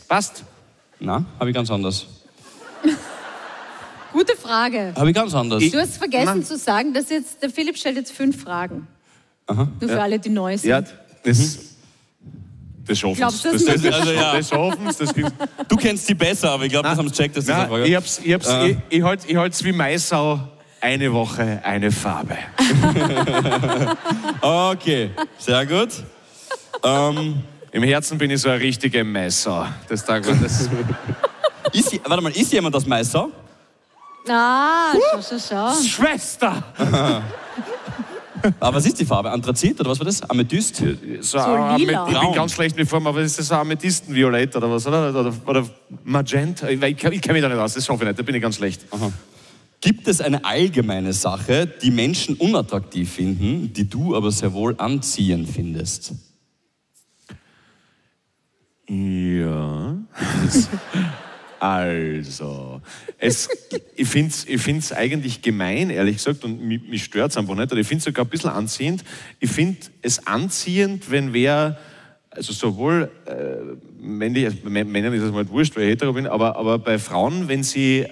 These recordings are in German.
Passt. Na, habe ich ganz anders. Gute Frage. Habe ich ganz anders. Du hast vergessen zu sagen, dass jetzt der Philipp stellt jetzt 5 Fragen. Aha. Nur für alle, die neu sind. Ja, das schaffen Glaubst sie. du das nicht? Also, ja. Das schaffen sie. Du kennst die besser, aber ich glaube, das haben sie gecheckt, dass das eine Frage ist. Ich halte es wie Maisau. Eine Woche, eine Farbe. Okay, sehr gut. Im Herzen bin ich so eine richtige Maisau. Warte mal, ist jemand aus Maisau? Ah, schau. Schwester! Aber was ist die Farbe? Anthrazit oder was war das? Amethyst? So lila. ich bin ganz schlecht mit Form, aber ist das so Amethystenviolett oder was? Oder Magenta? Ich kenne mich da nicht aus, das schaffe ich nicht, da bin ich ganz schlecht. Aha. Gibt es eine allgemeine Sache, die Menschen unattraktiv finden, die du aber sehr wohl anziehend findest? Ja. Also, ich finde es eigentlich gemein, ehrlich gesagt, und mich stört es einfach nicht, oder ich finde es sogar ein bisschen anziehend. Ich finde es anziehend, wenn wer, also sowohl männlich, also bei Männern ist es mal wurscht, weil ich hetero bin, aber bei Frauen, wenn sie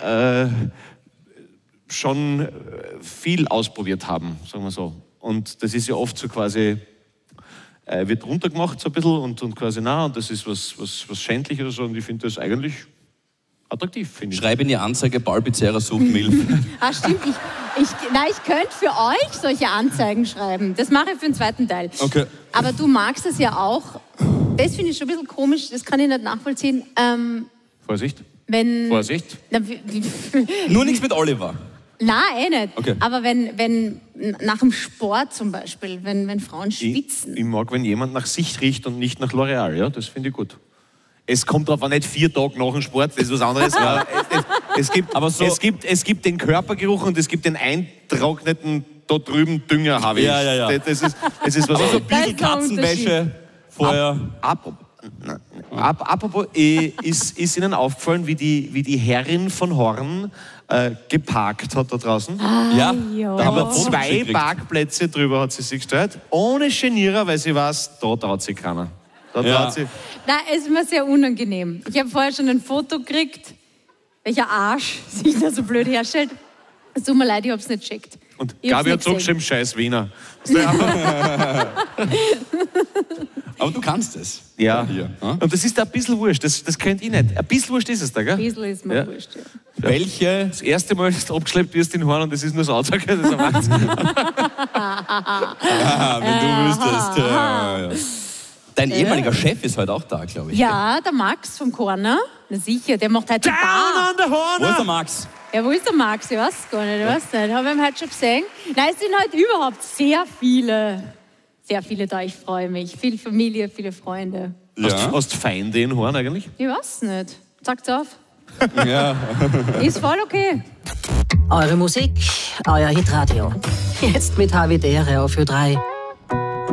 schon viel ausprobiert haben, sagen wir so. Und das ist ja oft so quasi, wird runtergemacht so ein bisschen und quasi, und das ist was schändlich oder so, und ich finde das eigentlich attraktiv, finde ich. Schreibe in die Anzeige, Paul Pizzerra sucht Milf. Ah, stimmt. Ich könnte für euch solche Anzeigen schreiben. Das mache ich für den zweiten Teil. Okay. Aber du magst es ja auch. Das finde ich schon ein bisschen komisch, das kann ich nicht nachvollziehen. Vorsicht. Wenn, Vorsicht. Nur nichts mit Oliver. Nein, nicht. Okay. Aber wenn nach dem Sport zum Beispiel, wenn Frauen schwitzen. Ich mag, wenn jemand nach sich riecht und nicht nach L'Oreal, ja, das finde ich gut. Es kommt drauf an, nicht 4 Tage nach dem Sport, das ist was anderes. Ja. Es gibt den Körpergeruch und es gibt den eintrockneten, da drüben Dünger, habe ich. Ja. Das ist was Also so ein bisschen Katzenwäsche vorher. Apropos, ist Ihnen aufgefallen, wie die Herrin von Horn geparkt hat da draußen? Ja, ja. da haben wir Aber Fotos 2 gekriegt. Parkplätze drüber hat sie sich gestellt, ohne Genierer, weil sie weiß, da traut sich keiner. Da traut sie. Nein, es ist mir sehr unangenehm. Ich habe vorher schon ein Foto gekriegt, welcher Arsch sich da so blöd herstellt. Es tut mir leid, ich habe es nicht gecheckt. Und Ich hab's Gabi hat nicht so gesehen. geschrieben, scheiß Wiener. Aber du kannst es. Ja. Hier, ja? Und das ist ein bisschen wurscht, das könnt ihr nicht. Ein bisschen wurscht ist es da, gell? Ein bisschen ist mir Ja. wurscht. Ja. Welche? Das erste Mal, dass du abgeschleppt wirst in Horn und das ist nur das Auto, das ist ein Wahnsinn. Wenn du wüsstest. Ja. Dein ehemaliger Chef ist heute auch da, glaube ich. Ja, der Max vom Corner. Na sicher, der macht heute die Down Bar. on the Wo ist der Horner! Max? Ja, wo ist der Max? Ich weiß gar nicht, Habe ich ihn heute schon gesehen? Nein, es sind heute überhaupt sehr viele da. Ich freue mich. Viel Familie, viele Freunde. Hast du Feinde in Horn eigentlich? Ich weiß nicht. Sagt's auf. Ja. Ist voll okay. Eure Musik, euer Hitradio. Jetzt mit Havidere auf Ö3.